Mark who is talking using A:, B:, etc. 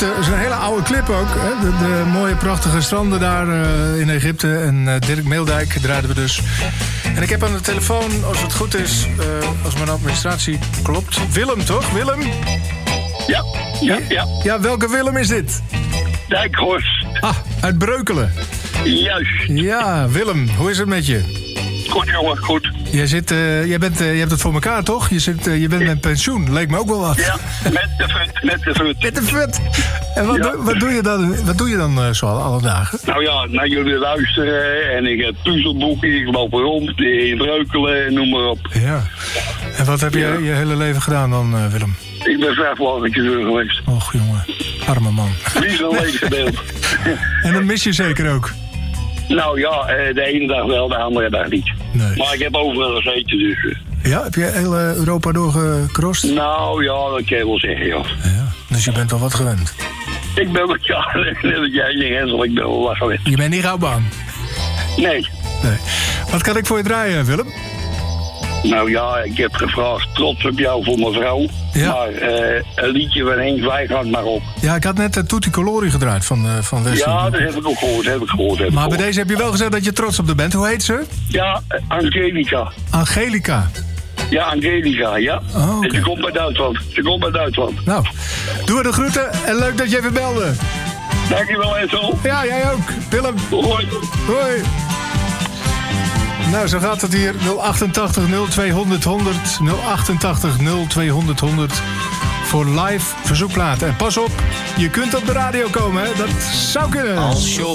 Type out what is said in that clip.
A: is een hele oude clip ook. Hè? De mooie, prachtige stranden daar in Egypte. En Dirk Meeldijk draaiden we dus. En ik heb aan de telefoon, als het goed is, als mijn administratie klopt... Willem, toch? Willem?
B: Ja.
A: Ja, welke Willem is dit?
B: Dijkhorst.
A: Ah, uit Breukelen.
B: Juist.
A: Ja, Willem, hoe is het met je?
B: Goed, jongen, goed.
A: Je hebt het voor elkaar, toch? Je bent met pensioen, leek me ook wel wat.
B: Ja, met de fut.
A: Met de fut. En wat doe je dan zo alle dagen?
B: Nou ja, naar jullie luisteren en ik heb puzzelboeken, ik loop rond in Breukelen en noem maar op.
A: Ja. En wat heb je je hele leven gedaan dan, Willem?
B: Ik ben vrachtwagenchauffeur geweest.
A: Och, jongen. Arme man.
B: Niet zo'n leeg gedeeld.
A: En dat mis je zeker ook?
B: Nou ja, de ene dag wel, de andere dag niet.
A: Nee.
B: Maar ik heb overal gezeten, dus...
A: Ja, heb je heel Europa doorgecrossed?
B: Nou ja, dat kan je wel zeggen, ja.
A: Ja. Dus je bent wel wat gewend?
B: Ik ben wat, ja, net als jij zegt, Hensel, ik ben wel wat gewend.
A: Je bent niet gauw bang?
B: Nee.
A: Wat kan ik voor je draaien, Willem?
B: Nou ja, ik heb gevraagd trots op jou voor mijn vrouw.
A: Ja.
B: Maar een liedje van Henk Wijngaard maar op.
A: Ja, ik had net Tutti Colori gedraaid van Wesley.
B: Ja, dat heb ik ook gehoord.
A: Maar bij deze heb je wel gezegd dat je trots op de bent. Hoe heet ze?
B: Ja, Angelica.
A: Angelica.
B: Ja, Angelica, ja.
A: Oh, okay.
B: En ze komt bij Duitsland.
A: Nou, doe we de groeten en leuk dat je even belde.
B: Dankjewel, Hensel.
A: Ja, jij ook. Willem.
B: Hoi.
A: Hoi. Nou, zo gaat het hier. 088 0200 100. 088 0200 100. Voor live verzoekplaten. En pas op, je kunt op de radio komen, hè. Dat zou kunnen.